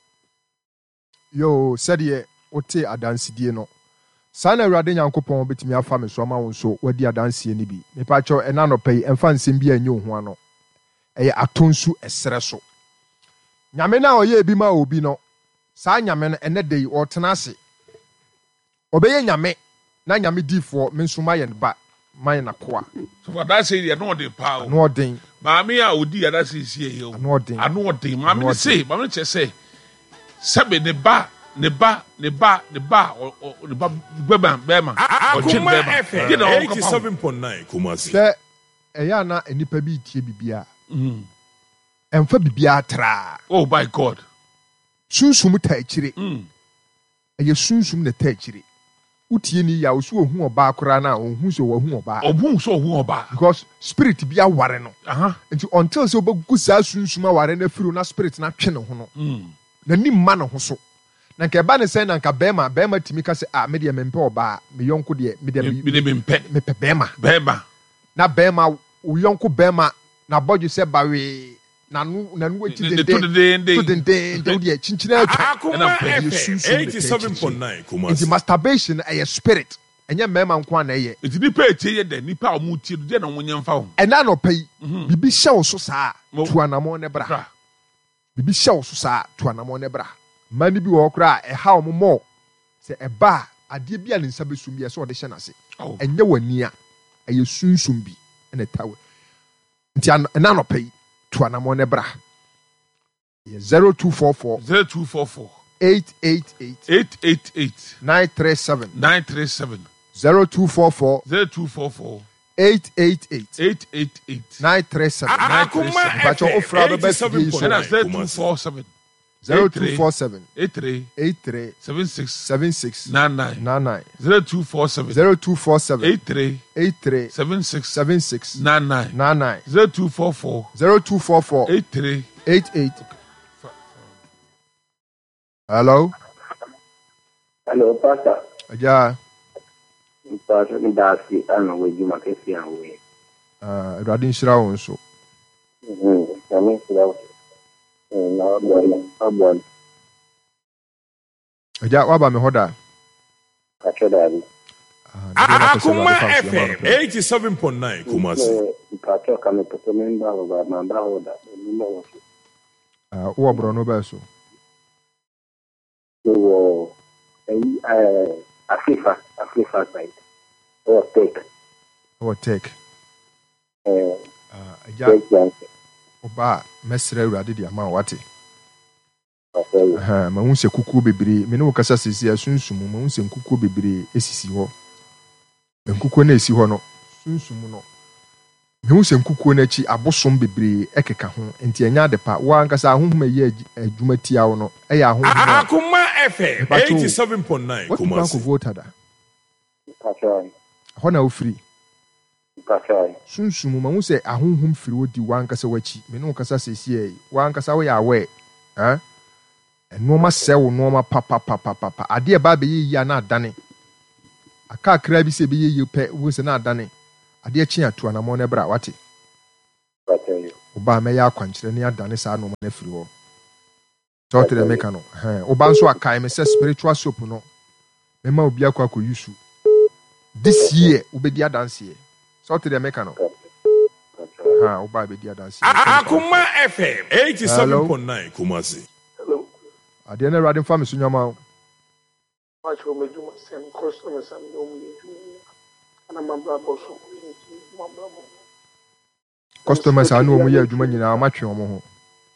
yo said ote adansidie no sana awurade nyankopɔn betimi afa me so ama wo so wadi adansie ni bi mepa cho ena no pɛi emfa nsɛm bi anyo ho ano ɛyɛ atonsu ɛsrɛ so nyame na ɔyɛ bi ma obi no saa nyame no ene dei ɔtena ase ɔbɛyɛ nyame na nyame difo me nso ma yɛ ba ma yɛ nakoa so for that say no de power no odin maame a odi ya that say sie ye o no odin maame say maame che say sebe ne ba bema Akuma FM 87.9 Kumasi hwɛ ɛyɛ na enipa bi tie bibia ɛmfa bibia tra oh by God sunsum ta akyire ɛyɛ sunsum na ta akyire utie ni ya osu ohun oba akora na ohun so ohun oba because spirit bi aware no nti until so obagu saa sunsum aware na firu na spirit na twe ne ho no na ni ma ne ho so na nke ba ne sɛ na nka bɛma timi ka sɛ me de mempɛ oba me yɔnko de me mempɛ bɛma na bɛma wo yɔnko bɛma na bɔdwe sɛ bawe na no ati de de chinchina Akuma FM 87.9 Kumasi the masturbation ɛyɛ spirit ɛnyɛ mɛma nko ana ɛyɛ nti nipa etie yɛ de nipa a mu tie de na wonye mfa ho ɛna no pɛi bibi hyɛ wo so saa tu anamɔ ne bra bibi hyɛ wo so saa tu anamɔ ne bra mani bi wɔ kora ɛha ɔmo mɔ sɛ ɛba adeɛ bi a ne nsa bɛsum bi ɛsɛ ɔde hyɛ n'ase ɛnyɛ w'ani a ɛyɛ sunsum bi ɛna tawe nti ɛna no pɛi tu anamɔ ne bra 0244 888 937 0244 888 937 Akuma ofra bɛ bɛsi 0247 83 76 99 0247 83 76 99 0244 88 Hello Pastor Aja Pastor mi da si ana we juma ke fi an we Radin shira won so Amen shira na abon Aja wa ba me hoda Akuma FM 87.9 Kumasi Pastor kame to member ba manda hoda ni mo wo bro no ba so so Africa side or take Aja oba mesra awurade di ama wate ma hu se kukuo bebre me ne wo kasa sisi asunsun ma hu se kukuo bebre esisi ho nkukuo na esi ho no sunsun no mehu sɛ nkukuo no akyi abosom bebree ɛkeka ho nti ɛnya de pa wo ankasa ahohom ɛyɛ adwuma tia wo no ɛyɛ ahohom Akuma FM 87.9 Kumasi votada hɔ na wofiri sunsum ma hu sɛ ahohom firi wo di wo ankasa wakyi me ne wo kasa sɛsie wo ankasa woyɛ awɛ ɛnoɔma sɛ wo noɔma papapapapa adeɛ ba bɛyɛ yi a na adane akakra bi sɛ bɛyɛ yi pɛ wo sɛ na adane adeɛ kye ato anamɔ no bra wate woba mɛyɛ akwankyerɛ ne adane saa noɔma no afiri hɔ sɛ wote dɛ meka no woba nso akae me sɛ spiritual soap no mɛma obi akɔ akɔyi su this year wobɛdi adanseɛ sɛ wote dɛ meka no woba bɛdi adanseɛ Akuma FM 87.9 Kumasi. adeɛ no awurade mfa me so nwama wo customers a ne ɔmu yɛ adwuma nyinaa matwe ɔmo ho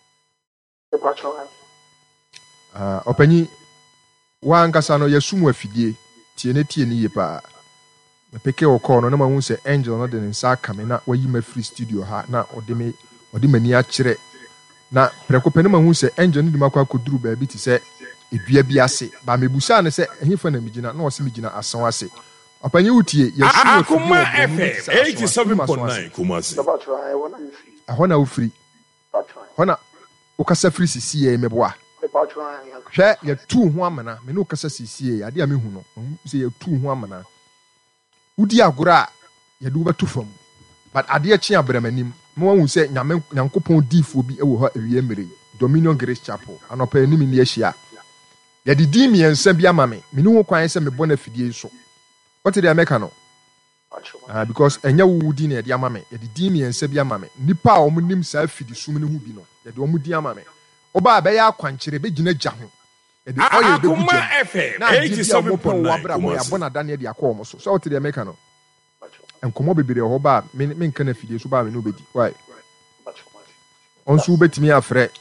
ɔpanyi woankasa no yɛsum afidie tie ne yie paa mepeke wɔ kɔɔ no na mahu sɛ angel no de ne nsa aka me na wayi ma free studio ha na ɔde m'ani akyerɛ na prɛko pɛ ne mahu sɛ angel no de makɔ akɔduru baabi te sɛ edua bi ase ba mebusaa ne sɛ ɛhefa na megyina na ɔse megyina asan ase ɔpanyi wotie yɛsum Akuma FM 87.9 Kumasi. ɛhɔ na wofiri hɔ na wokasa firi sisiɛ meboa hwɛ yɛtuu ho amana me ne wokasa sisiɛ adeɛ a mehu no sɛ yɛtuu ho amana wodi agorɔ a yɛde wobɛto fam but adeɛ kye abramanim ma wahu sɛ nyankopɔn diifoɔ bi wɔ hɔ awie mmere Dominion Grace Chapel anɔpa anim ni ahyia yɛde din mmiɛnsa bi ama me ne ho kwan sɛ mebɔ no afidie so wote deɛ mɛka no because ɛnyɛ wo din na yɛde ama me yɛde din mmiɛnsa bi ama me nnipa a ɔmo nim saa afidi sum no ho bi no yɛde ɔmo din ama me ɔbaa bɛyɛ akwankyerɛ bɛgyina gya ho yɛde ɔyɛ bɛgu gyam na agye bi a ɔmopɛ wo abra bɔ yɛabɔ n'adaneɛ de akɔ ɔmo so sɛ wote deɛ mɛka no nkɔmmɔ bebree wɔ hɔ ba a menka no afidie so ba a me ne wobɛdi wae ɔnso wobɛtumi afrɛ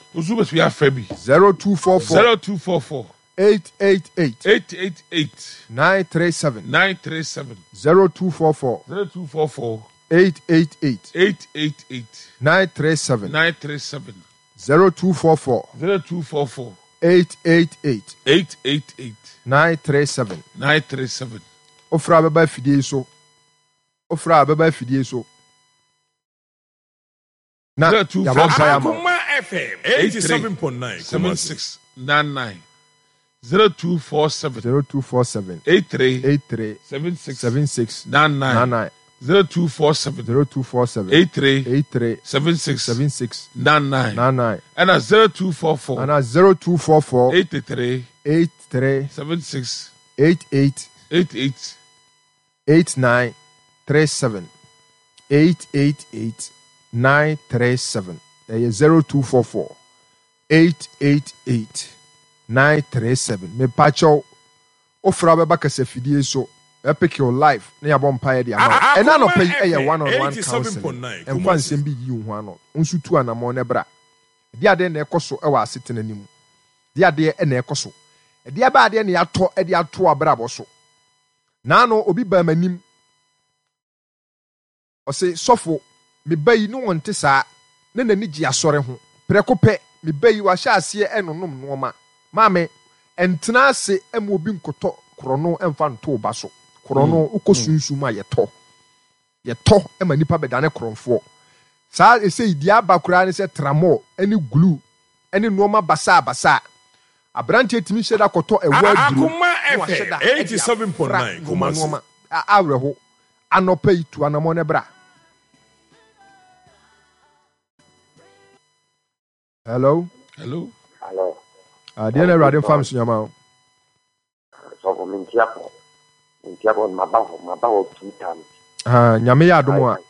0244 888 937 0244 888 937 0244 888 937 ofra bɛba afidie so na Akuma FM 87.9 7699 0247 83 76 99 0247 83 76 99 and 0244 83 76 88 8937 888 937 0244 888 937 me pacho ofra beba kasa fidie so epic your life na yabɔ mpae de ama ɛna no pay ɛyɛ one on one counseling ɛmfa nsɛm bi yi ho ano nso tu anamɔ ne bra de ade na ɛkɔ so ɛwɔ asetena nim de ade na ɛkɔ so de aba ade na yatɔ de ato abrabɔ so na no obi ba manim ɔse sɔfo me bayi no wonte saa na nani gye asɔre ho prɛko pɛ me bayi wa hyɛ aseɛ ɛnonom noɔma maame ɛntena ase ɛma obi nkɔtɔ korɔno ɛmfa nto ba so korɔno ukɔ sunsum a yɛtɔ ɛma nipa bɛdane korɔnfoɔ saa ɛsɛ idi aba koraa ne sɛ tramɔ ɛne glue ɛne noɔma basa aberanteɛ tumi hyɛ da kɔtɔ ɛwɔ aduro Akuma FM 87.9 Kumasi. Awerɛho anɔpa yi tu anamɔ ne bra. Hello. Deɛ na awurade mfa so nyama o. So mintiapo maba hɔ 2 times. Nyame yɛ adom a